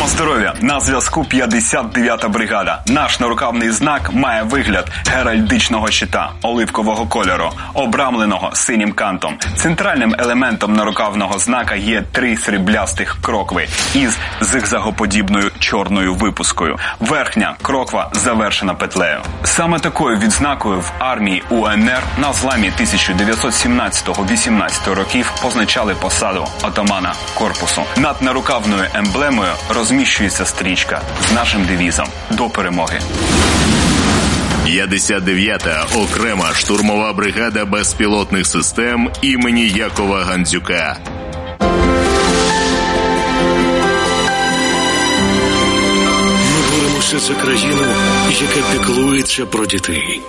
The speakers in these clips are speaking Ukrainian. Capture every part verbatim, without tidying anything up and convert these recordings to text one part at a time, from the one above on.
здоров'я! На зв'язку п'ятдесят дев'ята бригада. Наш нарукавний знак має вигляд геральдичного щита оливкового кольору, обрамленого синім кантом. Центральним елементом нарукавного знака є три сріблястих крокви із зигзагоподібною чорною випускою. Верхня кроква завершена петлею. Саме такою відзнакою в армії УНР на зламі тисяча дев'ятсот сімнадцятого - вісімнадцятого років позначали посаду отамана корпусу. Над нарукавною емблемою розміщується стрічка з нашим девізом «До перемоги». п'ятдесят дев'ята окрема штурмова бригада безпілотних систем імені Якова Гандзюка. Ми боремося за країну, яка піклується про дітей.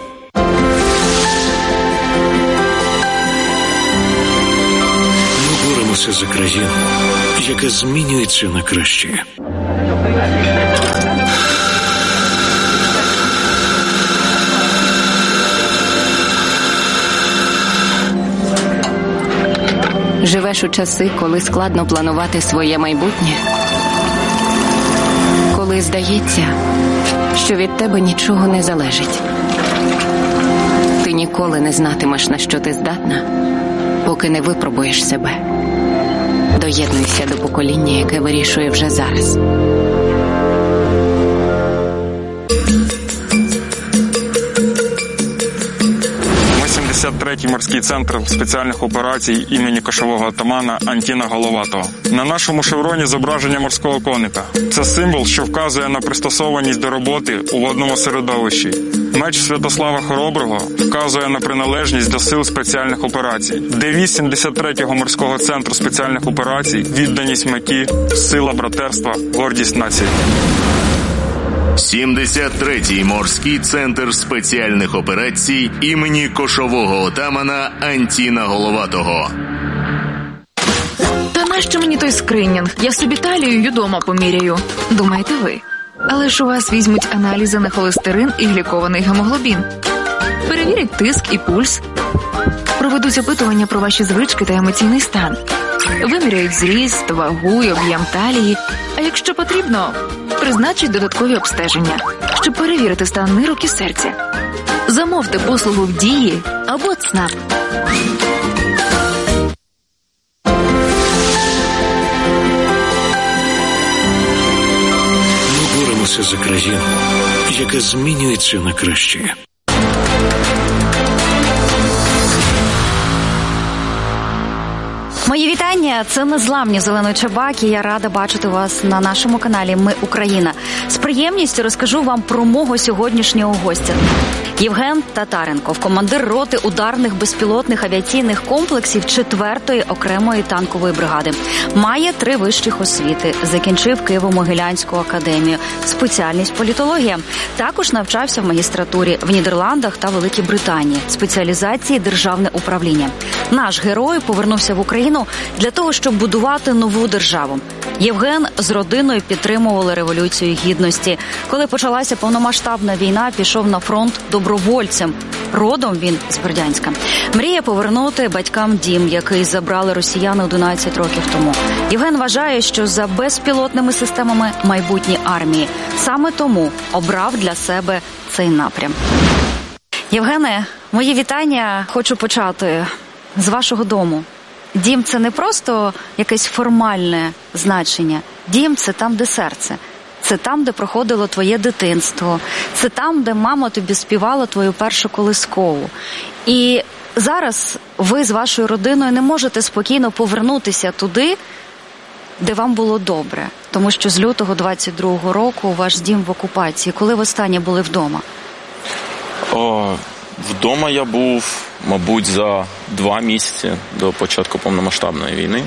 Ми боремося за країну, яка змінюється на краще. Живеш у часи, коли складно планувати своє майбутнє? Коли здається, що від тебе нічого не залежить? Ти ніколи не знатимеш, на що ти здатна, поки не випробуєш себе. Доєднуйся до покоління, яке вирішує вже зараз. сімдесят третій морський центр спеціальних операцій імені кошового отамана Антіна Головатого. На нашому шевроні зображення морського коника. Це символ, що вказує на пристосованість до роботи у водному середовищі. Меч Святослава Хороброго вказує на приналежність до сил спеціальних операцій. Девіз сімдесят третього морського центру спеціальних операцій – відданість меті, сила братерства, гордість нації. сімдесят третій морський центр спеціальних операцій імені кошового отамана Антіна Головатого. Та нащо мені той скринінг? Я собі талію й удома поміряю. Думаєте ви? Але ж у вас візьмуть аналізи на холестерин і глікований гемоглобін. Перевірять тиск і пульс. Проведуть опитування про ваші звички та емоційний стан. Виміряють зріст, вагу і об'єм талії. А якщо потрібно, призначать додаткові обстеження, щоб перевірити стан нирок і серця. Замовте послугу в Дії або ЦНАП. Ми боремося за країну, яка змінюється на краще. Мої вітання, це незламні Зеленої Чабак, і я рада бачити вас на нашому каналі «Ми Україна». З приємністю розкажу вам про мого сьогоднішнього гостя. Євген Татаренков, командир роти ударних безпілотних авіаційних комплексів четвертої окремої танкової бригади. Має три вищих освіти, закінчив Києво-Могилянську академію, спеціальність політологія. Також навчався в магістратурі в Нідерландах та Великій Британії, спеціалізації державне управління. Наш герой повернувся в Україну для того, щоб будувати нову державу. Євген з родиною підтримували Революцію Гідності. Коли почалася повномасштабна війна, пішов на фронт добровольцем. Родом він з Бердянська. Мріє повернути батькам дім, який забрали росіяни одинадцять років тому. Євген вважає, що за безпілотними системами майбутнє армії. Саме тому обрав для себе цей напрям. Євгене, мої вітання. Хочу почати з вашого дому. Дім – це не просто якесь формальне значення. Дім – це там, де серце. Це там, де проходило твоє дитинство. Це там, де мама тобі співала твою першу колискову. І зараз ви з вашою родиною не можете спокійно повернутися туди, де вам було добре. Тому що з лютого двадцять другого року ваш дім в окупації. Коли ви останнє були вдома? О, вдома я був, мабуть, за два місяці до початку повномасштабної війни.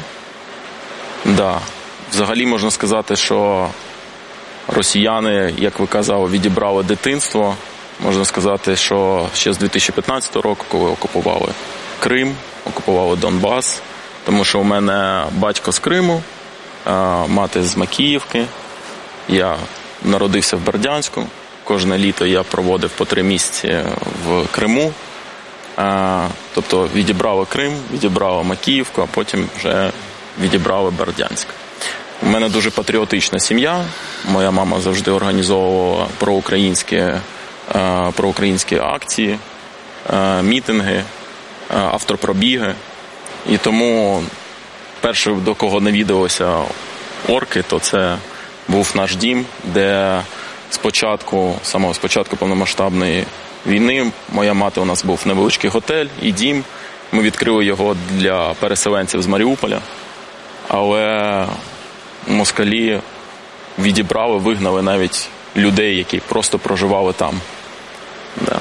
Да. Взагалі можна сказати, що росіяни, як ви казали, відібрали дитинство. Можна сказати, що ще з дві тисячі п'ятнадцятого року, коли окупували Крим, окупували Донбас, тому що у мене батько з Криму, мати з Макіївки. Я народився в Бердянську. Кожне літо я проводив по три місяці в Криму. Тобто відібрали Крим, відібрали Макіївку, а потім вже відібрали Бердянськ. У мене дуже патріотична сім'я. Моя мама завжди організовувала проукраїнські, е, проукраїнські акції, е, мітинги, е, автопробіги. І тому перше, до кого навідалися орки, то це був наш дім, де спочатку, самого спочатку повномасштабної війни, моя мати, у нас був невеличкий готель і дім. Ми відкрили його для переселенців з Маріуполя, але москалі відібрали, вигнали навіть людей, які просто проживали там. Да.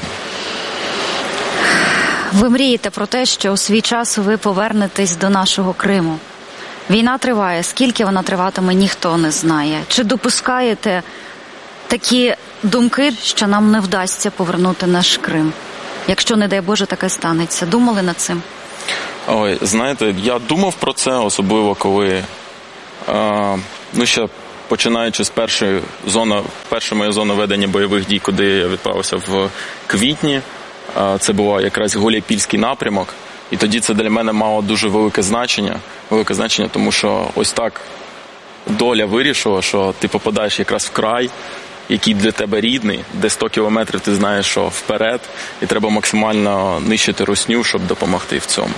Ви мрієте про те, що у свій час ви повернетесь до нашого Криму. Війна триває. Скільки вона триватиме, ніхто не знає. Чи допускаєте такі думки, що нам не вдасться повернути наш Крим? Якщо, не дай Боже, таке станеться. Думали над цим? Ой, знаєте, я думав про це, особливо коли, е, ну ще починаючи з першої зони, першої моєї зони ведення бойових дій, куди я відправився в квітні, е, це був якраз Гуляйпільський напрямок, і тоді це для мене мало дуже велике значення, велике значення, тому що ось так доля вирішила, що ти попадаєш якраз в край, який для тебе рідний, де сто кілометрів ти знаєш, що вперед, і треба максимально нищити русню, щоб допомогти в цьому.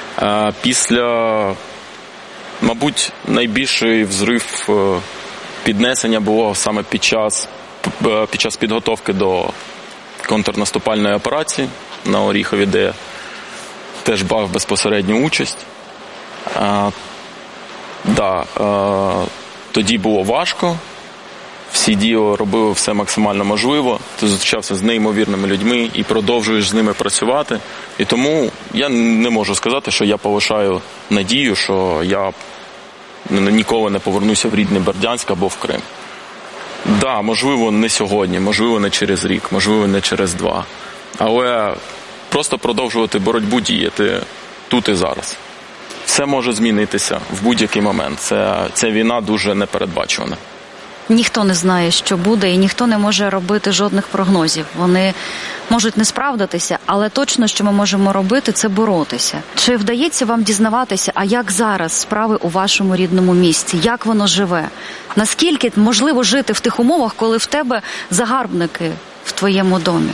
Після, мабуть, найбільший взрив піднесення було саме під час, під час підготовки до контрнаступальної операції на Оріхові, де я теж брав безпосередню участь. А, да, а, тоді було важко. Всі діли робили все максимально можливо. Ти зустрічався з неймовірними людьми і продовжуєш з ними працювати. І тому я не можу сказати, що я полишаю надію, що я ніколи не повернуся в рідний Бердянськ або в Крим. Так, да, можливо, не сьогодні, можливо, не через рік, можливо, не через два. Але просто продовжувати боротьбу, діяти тут і зараз. Все може змінитися в будь-який момент. Це, ця війна дуже непередбачувана. Ніхто не знає, що буде, і ніхто не може робити жодних прогнозів. Вони можуть не справдитися, але точно, що ми можемо робити, це боротися. Чи вдається вам дізнаватися, а як зараз справи у вашому рідному місті? Як воно живе? Наскільки можливо жити в тих умовах, коли в тебе загарбники в твоєму домі?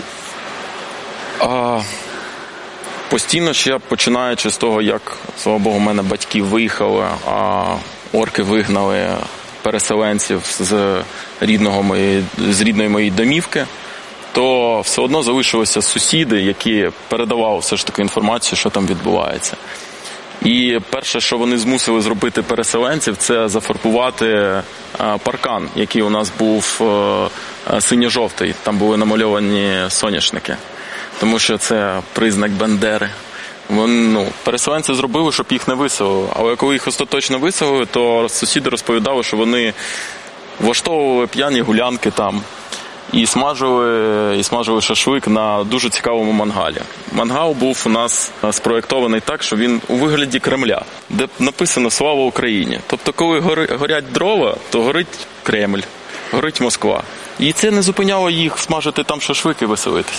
А, постійно ще починаючи з того, як, слава Богу, у мене батьки виїхали, а орки вигнали переселенців з рідного моєї, з рідної моєї домівки, то все одно залишилися сусіди, які передавали все ж таки інформацію, що там відбувається. І перше, що вони змусили зробити переселенців, це зафарбувати паркан, який у нас був синьо-жовтий. Там були намальовані соняшники, тому що це признак Бандери. Вони, ну, переселенці зробили, щоб їх не виселили. Але коли їх остаточно виселили, то сусіди розповідали, що вони влаштовували п'яні гулянки там і смажили, і смажили шашлик на дуже цікавому мангалі. Мангал був у нас спроєктований так, що він у вигляді Кремля, де написано «Слава Україні». Тобто, коли горять дрова, то горить Кремль, горить Москва. І це не зупиняло їх смажити там шашлик і веселитись.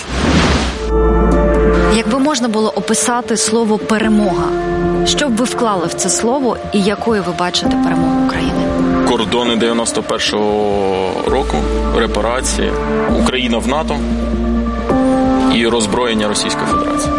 Якби можна було описати слово «перемога», що б ви вклали в це слово і якою ви бачите перемогу України? Кордони дев'яносто першого року, репарації, Україна в НАТО і роззброєння Російської Федерації.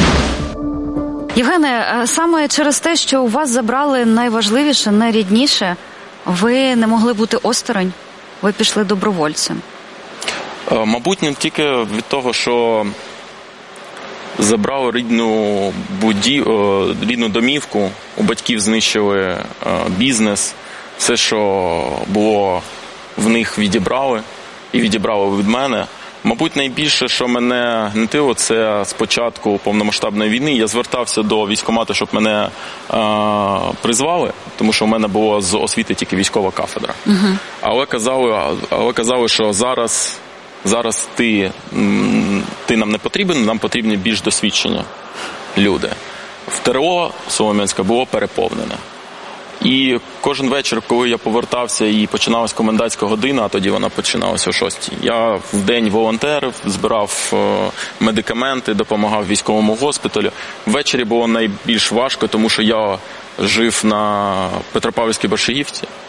Євгене, саме через те, що у вас забрали найважливіше, найрідніше, ви не могли бути осторонь, ви пішли добровольцем. Мабуть, не тільки від того, що забрали рідну, буді... рідну домівку, у батьків знищили бізнес, все, що було в них, відібрали і відібрали від мене. Мабуть, найбільше, що мене гнетило, це з початку повномасштабної війни. Я звертався до військкомату, щоб мене е, призвали, тому що в мене була з освіти тільки військова кафедра. Угу. Але казали, але казали, що зараз, зараз ти, ти нам не потрібен, нам потрібні більш досвідчені люди. В ТРО Солом'янська було переповнене. І кожен вечір, коли я повертався і починалась комендантська година, а тоді вона починалася о шостій, я в день волонтерив, збирав медикаменти, допомагав військовому госпіталю. Ввечері було найбільш важко, тому що я жив на Петропавлівській Борщагівці,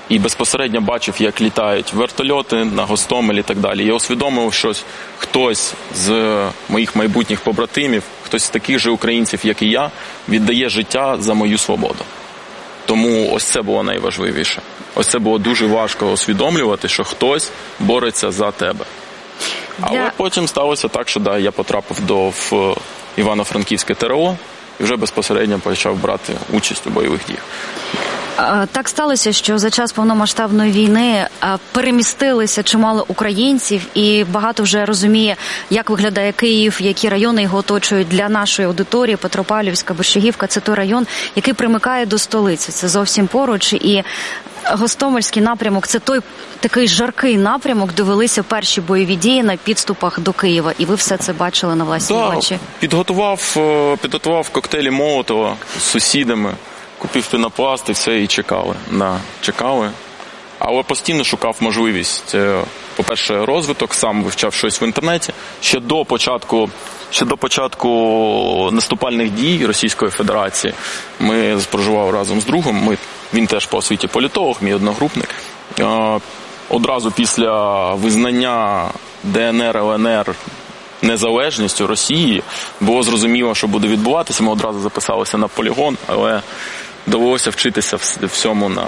і безпосередньо бачив, як літають вертольоти на Гостомель і так далі. Я усвідомив, що хтось з моїх майбутніх побратимів, хтось з таких же українців, як і я, віддає життя за мою свободу. Тому ось це було найважливіше. Ось це було дуже важко усвідомлювати, що хтось бореться за тебе. Але Для... потім сталося так, що да, я потрапив до в Івано-Франківське ТРО і вже безпосередньо почав брати участь у бойових діях. Так сталося, що за час повномасштабної війни перемістилися чимало українців, і багато вже розуміє, як виглядає Київ, які райони його оточують. Для нашої аудиторії Петропавлівська, Борщагівка – це той район, який примикає до столиці. Це зовсім поруч. І Гостомельський напрямок – це той такий жаркий напрямок, де велися перші бойові дії на підступах до Києва. І ви все це бачили на власні да, очі. Підготував, підготував коктейлі Молотова з сусідами. Купив пінопласт і все, і чекали. Да, чекали. Але постійно шукав можливість, по-перше, розвиток, сам вивчав щось в інтернеті. Ще до початку, ще до початку наступальних дій Російської Федерації ми проживали разом з другом. Ми, він теж по освіті політолог, мій одногрупник. Одразу після визнання ДНР, ЛНР незалежністю Росії було зрозуміло, що буде відбуватися. Ми одразу записалися на полігон, але довелося вчитися всьому на...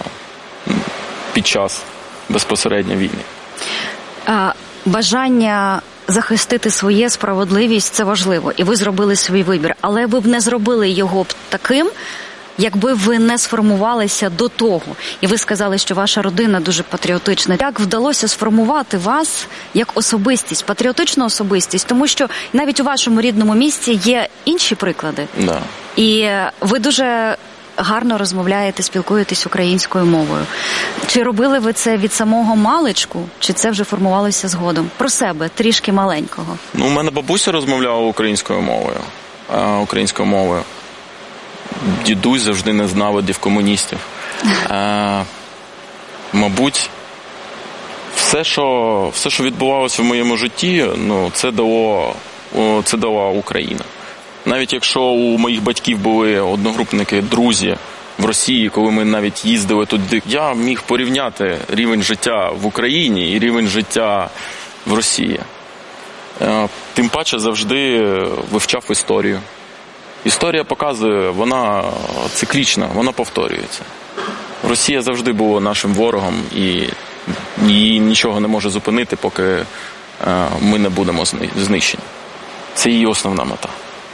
під час безпосередньо війни. А, бажання захистити своє, справедливість – це важливо. І ви зробили свій вибір. Але ви б не зробили його б таким, якби ви не сформувалися до того. І ви сказали, що ваша родина дуже патріотична. Як вдалося сформувати вас як особистість, патріотичну особистість? Тому що навіть у вашому рідному місті є інші приклади. Да. І ви дуже гарно розмовляєте, спілкуєтесь українською мовою. Чи робили ви це від самого маличку, чи це вже формувалося згодом? Про себе, трішки маленького. Ну, у мене бабуся розмовляла українською мовою. А, українською мовою. Дідусь завжди ненавидів комуністів. А, мабуть, все, що, все, що відбувалося в моєму житті, ну, це дало, це дала Україна. Навіть якщо у моїх батьків були одногрупники, друзі в Росії, коли ми навіть їздили туди, я міг порівняти рівень життя в Україні і рівень життя в Росії. Тим паче завжди вивчав історію. Історія показує, вона циклічна, вона повторюється. Росія завжди була нашим ворогом, і її нічого не може зупинити, поки ми не будемо знищені. Це її основна мета.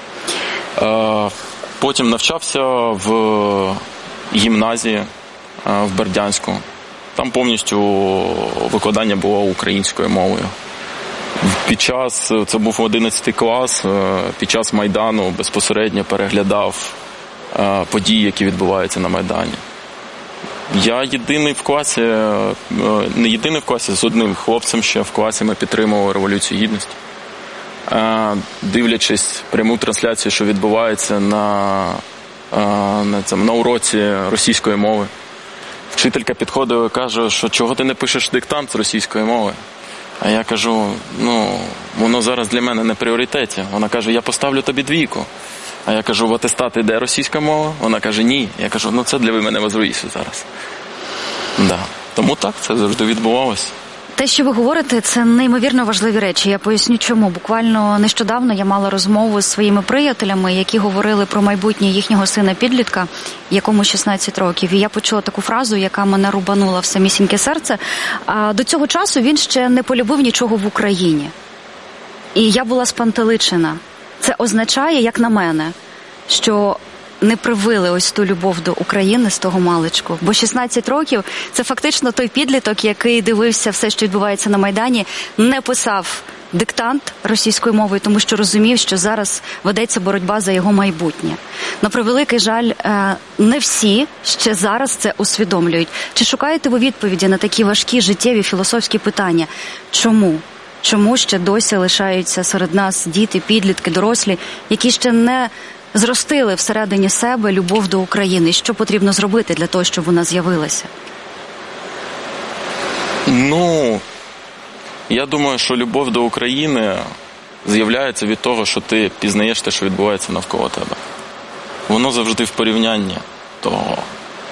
Потім навчався в гімназії в Бердянську. Там повністю викладання було українською мовою. Під час, це був одинадцятий клас, під час Майдану безпосередньо переглядав події, які відбуваються на Майдані. Я єдиний в класі, не єдиний в класі, з одним хлопцем ще в класі ми підтримували Революцію Гідності. Дивлячись пряму трансляцію, що відбувається на, на, цьому, на уроці російської мови. Вчителька підходила і каже, що чого ти не пишеш диктант з російської мови? А я кажу, ну, воно зараз для мене не в пріоритеті. Вона каже, я поставлю тобі двійку. А я кажу, в атестат іде російська мова? Вона каже, ні. Я кажу, ну це для мене важливіше зараз. Да. Тому так, це завжди відбувалося. Те, що ви говорите, це неймовірно важливі речі. Я поясню, чому. Буквально нещодавно я мала розмову з своїми приятелями, які говорили про майбутнє їхнього сина-підлітка, якому шістнадцять років. І я почула таку фразу, яка мене рубанула в самісіньке серце. А до цього часу він ще не полюбив нічого в Україні. І я була спантеличена. Це означає, як на мене, що не привили ось ту любов до України з того маличку. Бо шістнадцять років – це фактично той підліток, який дивився все, що відбувається на Майдані, не писав диктант російською мовою, тому що розумів, що зараз ведеться боротьба за його майбутнє. На превеликий жаль, не всі ще зараз це усвідомлюють. Чи шукаєте ви відповіді на такі важкі життєві філософські питання? Чому? Чому ще досі лишаються серед нас діти, підлітки, дорослі, які ще не зростили всередині себе любов до України? Що потрібно зробити для того, щоб вона з'явилася? Ну, я думаю, що любов до України з'являється від того, що ти пізнаєш те, що відбувається навколо тебе. Воно завжди в порівнянні того.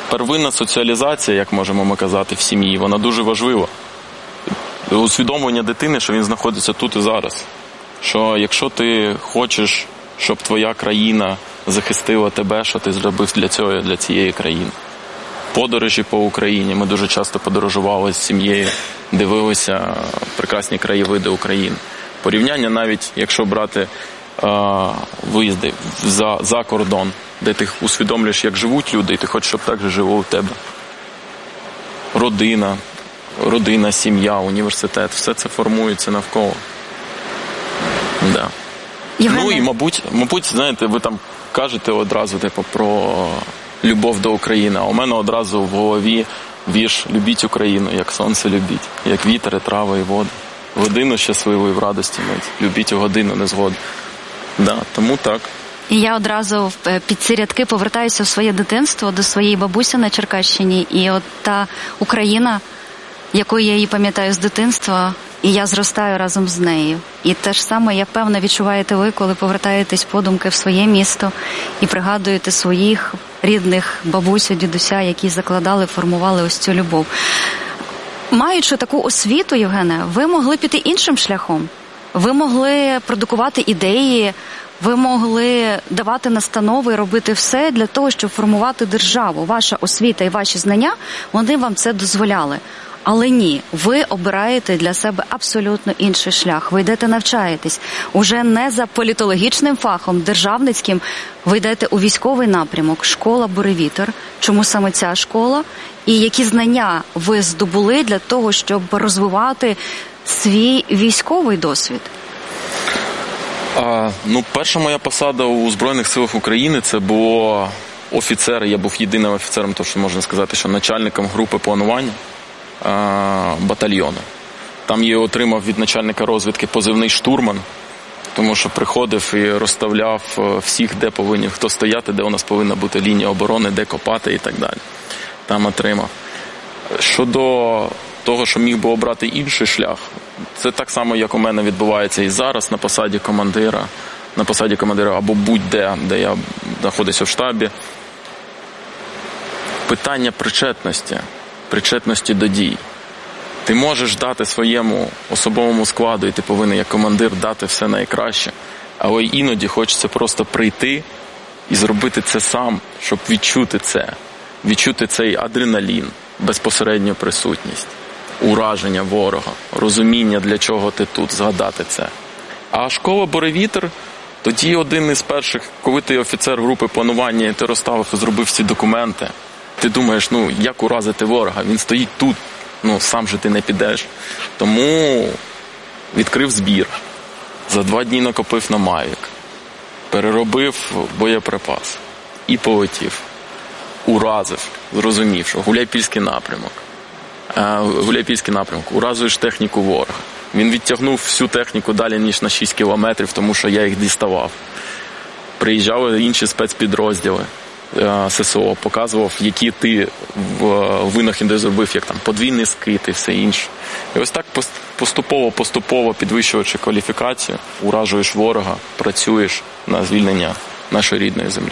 первинна соціалізація, як можемо ми казати, в сім'ї, вона дуже важлива. Усвідомлення дитини, що він знаходиться тут і зараз. Що якщо ти хочеш, щоб твоя країна захистила тебе, що ти зробив для цього, для цієї країни. Подорожі по Україні. Ми дуже часто подорожували з сім'єю, дивилися прекрасні краєвиди України. Порівняння навіть, якщо брати а, виїзди за, за кордон, де ти усвідомлюєш, як живуть люди, і ти хочеш, щоб так же жило у тебе. Родина, родина, сім'я, університет, все це формується навколо. Да. Євгене. Ну і, мабуть, мабуть, знаєте, ви там кажете одразу типу, про любов до України, а у мене одразу в голові вірш «Любіть Україну, як сонце любіть, як вітер, і трави, і води. В годину щасливу і в радості мить, любіть у годину незгоди». Да, тому так. І я одразу під ці рядки повертаюся в своє дитинство, до своєї бабусі на Черкащині. І от та Україна, якою я її пам'ятаю з дитинства, і я зростаю разом з нею. І те ж саме, я певно, відчуваєте ви, коли повертаєтесь подумки в своє місто і пригадуєте своїх рідних бабусю, дідуся, які закладали, формували ось цю любов. Маючи таку освіту, Євгене, ви могли піти іншим шляхом. Ви могли продукувати ідеї, ви могли давати настанови, робити все для того, щоб формувати державу. Ваша освіта і ваші знання, вони вам це дозволяли. Але ні, ви обираєте для себе абсолютно інший шлях. Ви йдете навчаєтесь. Уже не за політологічним фахом, державницьким, ви йдете у військовий напрямок. Школа «Буревітер». Чому саме ця школа? І які знання ви здобули для того, щоб розвивати свій військовий досвід? А, ну, перша моя посада у Збройних силах України – це було офіцер. Я був єдиним офіцером, тому що можна сказати, що начальником групи планування батальйону. Там я отримав від начальника розвідки позивний «Штурман», тому що приходив і розставляв всіх, де повинні, хто стояти, де у нас повинна бути лінія оборони, де копати і так далі. Там отримав. Щодо того, що міг би обрати інший шлях, це так само, як у мене відбувається і зараз на посаді командира, на посаді командира або будь-де, де я знаходжуся в штабі. Питання причетності. причетності до дій. Ти можеш дати своєму особовому складу, і ти повинен як командир дати все найкраще, але іноді хочеться просто прийти і зробити це сам, щоб відчути це, відчути цей адреналін, безпосередню присутність, ураження ворога, розуміння, для чого ти тут, згадати це. А школа «Буревітер» тоді один із перших, коли ти офіцер групи планування, і ти розставив і зробив всі документи, ти думаєш, ну, як уразити ворога? Він стоїть тут, ну, сам же ти не підеш. Тому відкрив збір. За два дні накопив на Мавік. Переробив боєприпас. І полетів. Уразив, зрозумів, що Гуляйпільський напрямок. Гуляйпільський напрямок. Уразуєш техніку ворога. Він відтягнув всю техніку далі, ніж на шість кілометрів, тому що я їх діставав. Приїжджали інші спецпідрозділи. ССО, показував, які ти винахіди зробив, як там подвійний скид і все інше. І ось так поступово-поступово підвищуючи кваліфікацію, уражуєш ворога, працюєш на звільнення нашої рідної землі.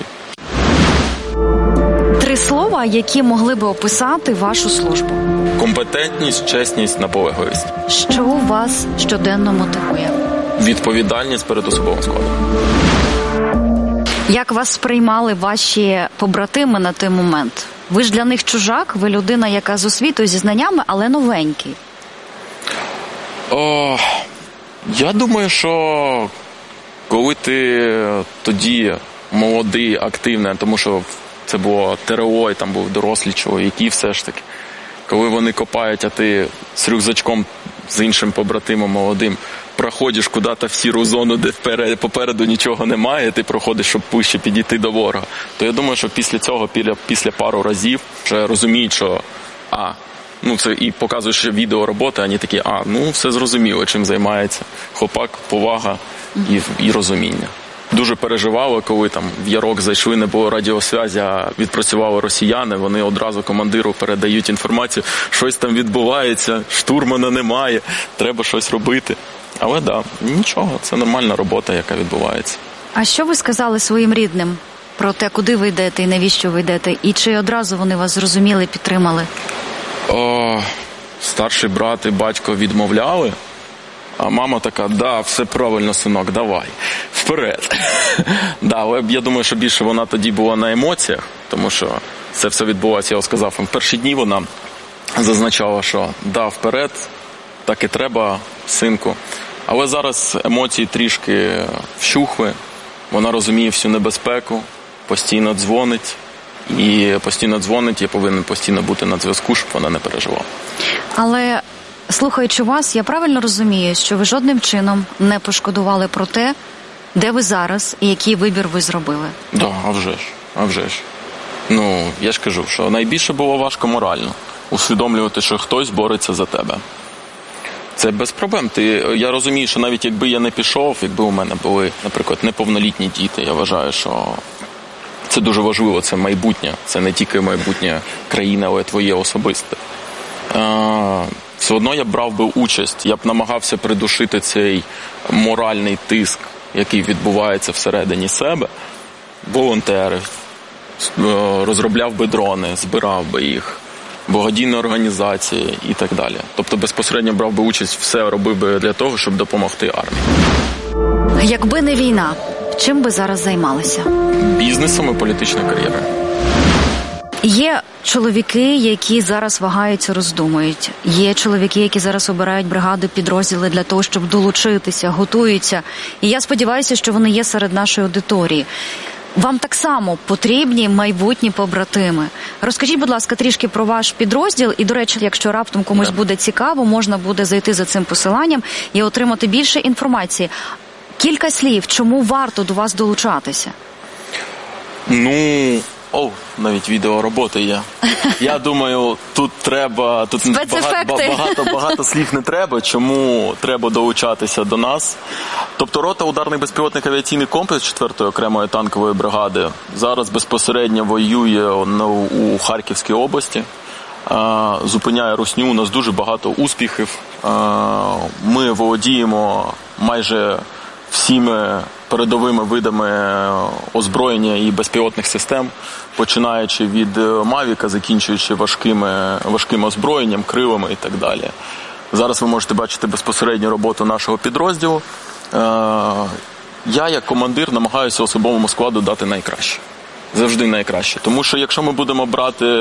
Три слова, які могли би описати вашу службу. Компетентність, чесність, наполегливість. Що вас щоденно мотивує? Відповідальність перед особовим складом. Як вас сприймали ваші побратими на той момент? Ви ж для них чужак, ви людина, яка з освітою, зі знаннями, але новенький. О, я думаю, що коли ти тоді молодий, активний, тому що це було ТРО, і там був дорослі чоловіки все ж таки, коли вони копають, а ти з рюкзачком з іншим побратимом молодим проходиш куди-то в сіру зону, де вперед, попереду нічого немає, ти проходиш, щоб ближче підійти до ворога, то я думаю, що після цього, після, після пару разів, вже розуміють, що а, ну це і показуєш відео роботи, вони такі, а, ну все зрозуміло, чим займається хлопак, повага і, і розуміння. Дуже переживали, коли там в Ярок зайшли, не було радіосвязі, а відпрацювали росіяни, вони одразу командиру передають інформацію, щось там відбувається, штурмана немає, треба щось робити. Але так, да, нічого, це нормальна робота, яка відбувається. А що ви сказали своїм рідним, про те, куди ви йдете і навіщо ви йдете? І чи одразу вони вас зрозуміли, підтримали? О, старший брат і батько відмовляли, а мама така: да, все правильно, синок, давай, вперед. Да, але я думаю, що більше вона тоді була на емоціях, тому що це все відбувається, я сказав, в перші дні вона зазначала, що да, вперед, так і треба, синку. Але зараз емоції трішки вщухли, вона розуміє всю небезпеку, постійно дзвонить, і постійно дзвонить, я повинен постійно бути на зв'язку, щоб вона не переживала. Але, слухаючи вас, я правильно розумію, що ви жодним чином не пошкодували про те, де ви зараз і який вибір ви зробили? Так, да, а вже ж, а вже ж. Ну, я ж кажу, що найбільше було важко морально усвідомлювати, що хтось бореться за тебе. Це без проблем. Ти, я розумію, що навіть якби я не пішов, якби у мене були, наприклад, неповнолітні діти, я вважаю, що це дуже важливо, це майбутнє. Це не тільки майбутнє країни, але й твоє особисте. А, все одно я б брав би участь, я б намагався придушити цей моральний тиск, який відбувається всередині себе, волонтерів, розробляв би дрони, збирав би їх, благодійні організації і так далі. Тобто безпосередньо брав би участь, все робив би для того, щоб допомогти армії. Якби не війна, чим би зараз займалися? Бізнесом і політичною кар'єрою. Є чоловіки, які зараз вагаються, роздумують. Є чоловіки, які зараз обирають бригади, підрозділи для того, щоб долучитися, готуються. І я сподіваюся, що вони є серед нашої аудиторії. Вам так само потрібні майбутні побратими. Розкажіть, будь ласка, трішки про ваш підрозділ. І, до речі, якщо раптом комусь буде цікаво, можна буде зайти за цим посиланням і отримати більше інформації. Кілька слів, чому варто до вас долучатися? Ну, о, навіть відеороботи є. Я думаю, тут треба, тут багато, багато, багато слів не треба, чому треба долучатися до нас. Тобто рота ударний безпілотний авіаційний комплекс четвертої окремої танкової бригади зараз безпосередньо воює у Харківській області, зупиняє русню, у нас дуже багато успіхів. Ми володіємо майже всіми передовими видами озброєння і безпілотних систем, починаючи від Мавіка, закінчуючи важкими, важким озброєнням, крилами і так далі. Зараз ви можете бачити безпосередню роботу нашого підрозділу. Я, як командир, намагаюся особовому складу дати найкраще. Завжди найкраще. Тому що якщо ми будемо брати,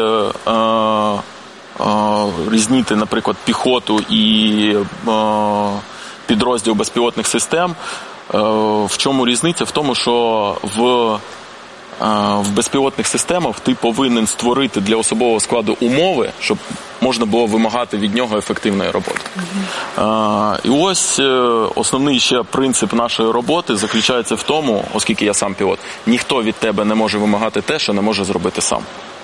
різніти, наприклад, піхоту і підрозділ безпілотних систем, в чому різниця? В тому, що в, в безпілотних системах ти повинен створити для особового складу умови, щоб можна було вимагати від нього ефективної роботи. Uh, і ось основний ще принцип нашої роботи заключається в тому, оскільки я сам пілот, ніхто від тебе не може вимагати те, що не може зробити сам.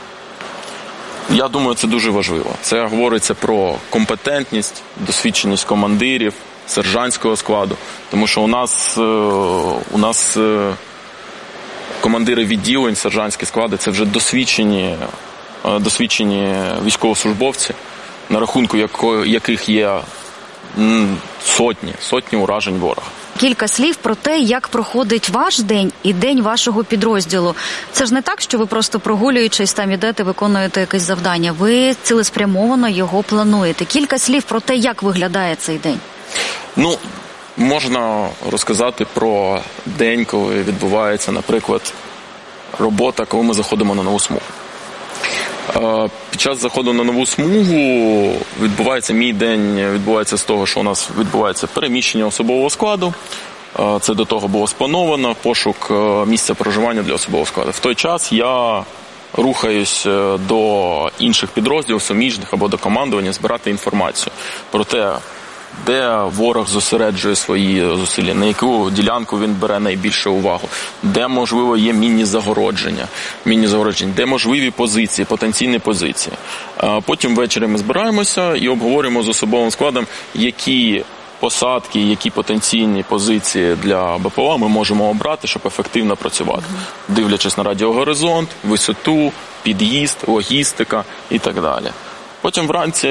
Я думаю, це дуже важливо. Це говориться про компетентність, досвідченість командирів, сержантського складу, тому що у нас, у нас командири відділень, сержантські склади – це вже досвідчені, досвідчені військовослужбовці, на рахунку яких є сотні, сотні уражень ворога. Кілька слів про те, як проходить ваш день і день вашого підрозділу. Це ж не так, що ви просто прогулюючись там ідете, виконуєте якесь завдання. Ви цілеспрямовано його плануєте. Кілька слів про те, як виглядає цей день. Ну, можна розказати про день, коли відбувається, наприклад, робота, коли ми заходимо на нову смугу. Під час заходу на нову смугу відбувається мій день, відбувається з того, що у нас відбувається переміщення особового складу. Це до того було сплановано, пошук місця проживання для особового складу. В той час я рухаюсь до інших підрозділів, суміжних або до командування, збирати інформацію про те, де ворог зосереджує свої зусилля, на яку ділянку він бере найбільше увагу, де, можливо, є мінні загородження, мінні загородження, де можливі позиції, потенційні позиції. Потім ввечері ми збираємося і обговорюємо з особовим складом, які посадки, які потенційні позиції для БПЛА ми можемо обрати, щоб ефективно працювати, дивлячись на радіогоризонт, висоту, під'їзд, логістика і так далі. Потім вранці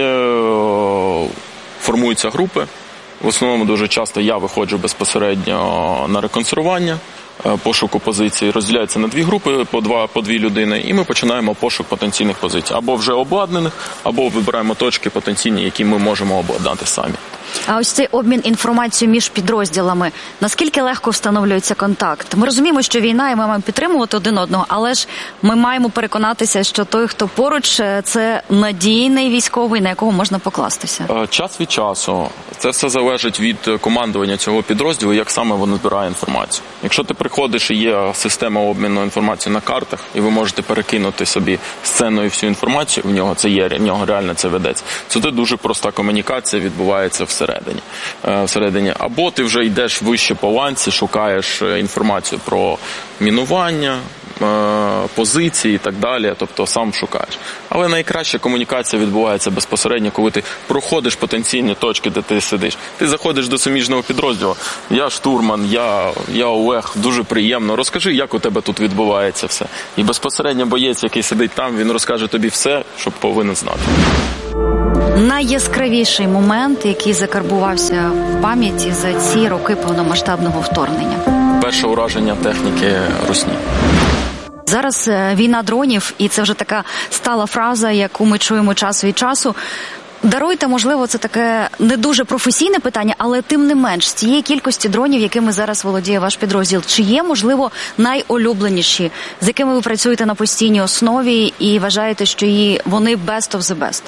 формуються групи. В основному дуже часто я виходжу безпосередньо на реконстрування. пошуку позицій розділяється на дві групи, по два, по дві людини, і ми починаємо пошук потенційних позицій. Або вже обладнаних, або вибираємо точки потенційні, які ми можемо обладнати самі. А ось цей обмін інформацією між підрозділами, наскільки легко встановлюється контакт? Ми розуміємо, що війна, і ми маємо підтримувати один одного, але ж ми маємо переконатися, що той, хто поруч, це надійний військовий, на якого можна покластися. Час від часу. Це все залежить від командування цього підрозділу, як саме воно збирає інформацію. Якщо ти приходиш і є система обміну інформацією на картах, і ви можете перекинути собі сценою всю інформацію, в нього це є, в нього реально це ведеться, це дуже проста комунікація відбувається всередині. всередині. Або ти вже йдеш вище по ланці, шукаєш інформацію про мінування, позиції і так далі, тобто сам шукаєш. Але найкраща комунікація відбувається безпосередньо, коли ти проходиш потенційні точки, де ти сидиш. Ти заходиш до суміжного підрозділу. Я штурман, я, я Олег, дуже приємно. Розкажи, як у тебе тут відбувається все. І безпосередньо боєць, який сидить там, він розкаже тобі все, що повинен знати. Найяскравіший момент, який закарбувався в пам'яті за ці роки повномасштабного вторгнення? Перше ураження техніки русні. Зараз війна дронів, і це вже така стала фраза, яку ми чуємо час від часу. Даруйте, можливо, це таке не дуже професійне питання, але тим не менш, з цієї кількості дронів, якими зараз володіє ваш підрозділ, чи є, можливо, найулюбленіші, з якими ви працюєте на постійній основі і вважаєте, що і вони best of the best?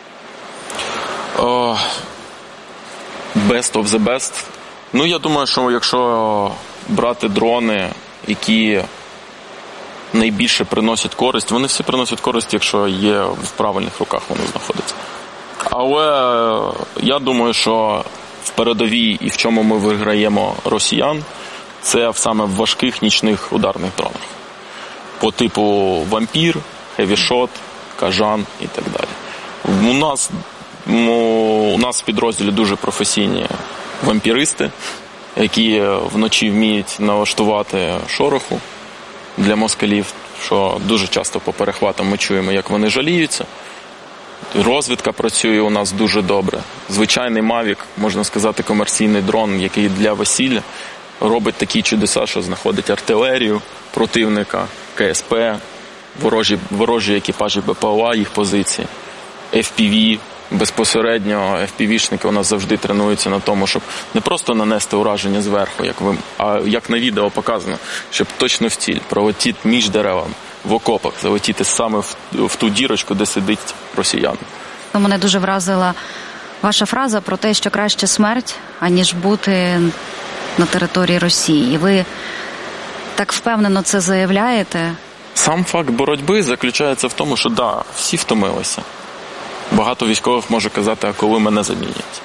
Uh, best of the best? Ну, я думаю, що якщо брати дрони, які найбільше приносять користь, вони всі приносять користь, якщо є в правильних руках вони знаходяться. Але я думаю, що в передовій і в чому ми виграємо росіян, це саме в важких нічних ударних дронах. По типу «Вампір», «Хевішот», «Кажан» і так далі. У нас, у нас в підрозділі дуже професійні вампіристи, які вночі вміють налаштувати шороху для москалів, що дуже часто по перехватам ми чуємо, як вони жаліються. Розвідка працює у нас дуже добре. Звичайний Мавік, можна сказати, комерційний дрон, який для весілля робить такі чудеса, що знаходить артилерію противника, ка ес пе, ворожі, ворожі екіпажі бе пе о а, їх позиції, еф пі ві. Безпосередньо еф пі ві-шники у нас завжди тренуються на тому, щоб не просто нанести ураження зверху, як ви, а як на відео показано, щоб точно в ціль, пролетіти між деревами, в окопах, залетіти саме в, в ту дірочку, де сидить росіян. Мене дуже вразила ваша фраза про те, що краще смерть, аніж бути на території Росії. І ви так впевнено це заявляєте? Сам факт боротьби заключається в тому, що да, всі втомилися. Багато військових може казати, а коли мене замінять.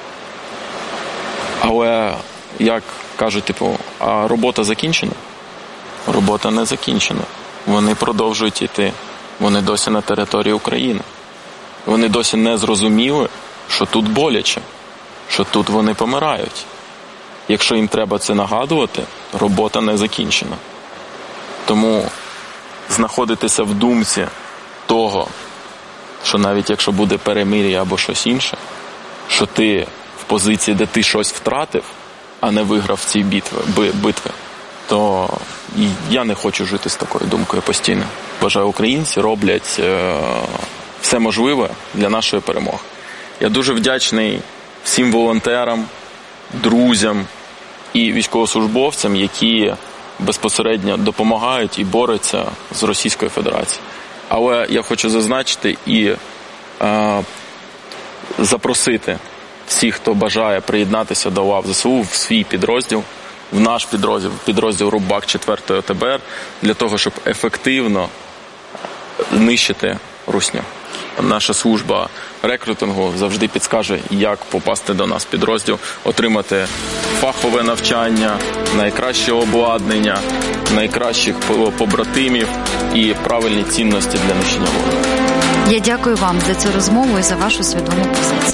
Але, як кажуть, типу, а робота закінчена? Робота не закінчена. Вони продовжують йти. Вони досі на території України. Вони досі не зрозуміли, що тут боляче, що тут вони помирають. Якщо їм треба це нагадувати, робота не закінчена. Тому знаходитися в думці того, що навіть якщо буде перемир'я або щось інше, що ти в позиції, де ти щось втратив, а не виграв в цій битві, битві, то я не хочу жити з такою думкою постійно. Вважаю, українці роблять е, все можливе для нашої перемоги. Я дуже вдячний всім волонтерам, друзям і військовослужбовцям, які безпосередньо допомагають і борються з Російською Федерацією. Але я хочу зазначити і е, запросити всіх, хто бажає приєднатися до лав зе се у, в свій підрозділ, в наш підрозділ, підрозділ РУБАК четвертої о те бе ер, для того, щоб ефективно нищити русню. Наша служба рекрутингу завжди підскаже, як попасти до нас в підрозділ, отримати фахове навчання, найкраще обладнання, найкращих побратимів і правильні цінності для нищення ворога. Я дякую вам за цю розмову і за вашу свідому позицію.